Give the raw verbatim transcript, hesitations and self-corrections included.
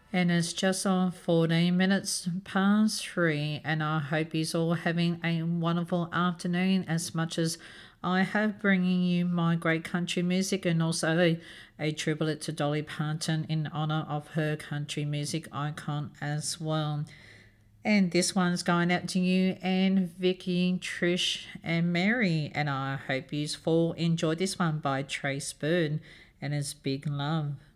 And it's just on fourteen minutes past three, and I hope you're all having a wonderful afternoon as much as I have, bringing you my great country music and also a, a tribute to Dolly Parton in honour of her country music icon as well. And this one's going out to you and Vicky, Trish, and Mary. And I hope you all enjoyed this one by Trace Bird, and it's Big Love.